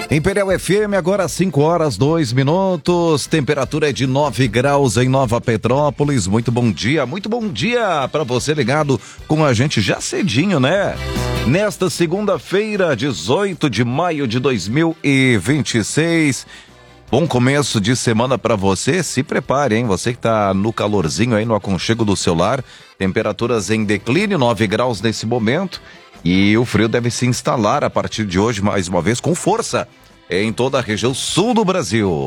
Imperial FM, agora 5h02, temperatura é de 9 graus em Nova Petrópolis. Muito bom dia para você ligado com a gente já cedinho, né? Nesta segunda-feira, 18 de maio de 2026. Bom começo de semana para você, se prepare, hein? Você que tá no calorzinho aí, no aconchego do seu lar, temperaturas em declínio, 9 graus nesse momento. E o frio deve se instalar a partir de hoje, mais uma vez, com força, em toda a região sul do Brasil.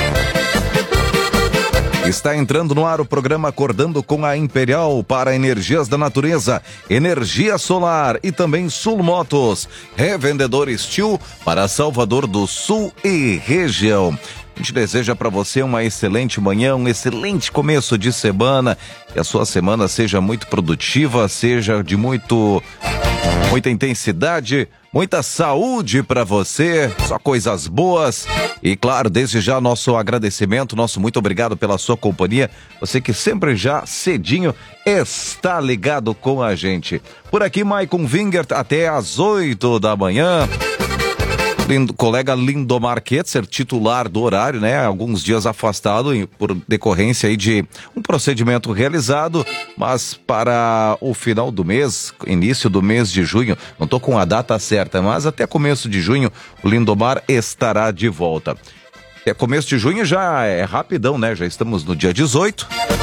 Está entrando no ar o programa Acordando com a Imperial para Energias da Natureza, Energia Solar e também Sul Motos, revendedor Steel para Salvador do Sul e região. A gente deseja para você uma excelente manhã, um excelente começo de semana, que a sua semana seja muito produtiva, seja de muita intensidade, muita saúde para você, só coisas boas. E claro, desde já nosso agradecimento, nosso muito obrigado pela sua companhia, você que sempre já cedinho está ligado com a gente. Por aqui, Maicon Wingert, até às 8 da manhã. Colega Lindomar Ketzer, titular do horário, né? Alguns dias afastado por decorrência aí de um procedimento realizado, mas para o final do mês, início do mês de junho, não tô com a data certa, mas até começo de junho, o Lindomar estará de volta. É começo de junho já é rapidão, né? Já estamos no dia 18.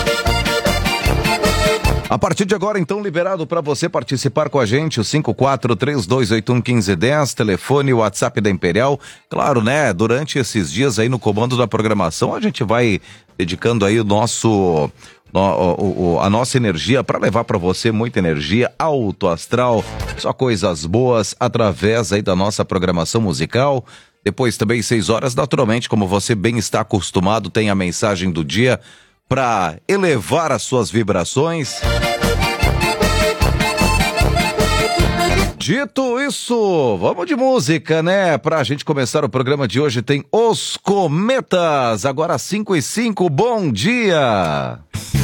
A partir de agora, então, liberado para você participar com a gente, o 5432811510, telefone, WhatsApp da Imperial. Claro, né, durante esses dias aí no comando da programação, a gente vai dedicando aí a nossa energia para levar para você muita energia, alto astral, só coisas boas através aí da nossa programação musical. Depois também 6 horas, naturalmente, como você bem está acostumado, tem a mensagem do dia para elevar as suas vibrações. Dito isso, vamos de música, né? Pra gente começar o programa de hoje tem Os Cometas, agora 5h05, bom dia!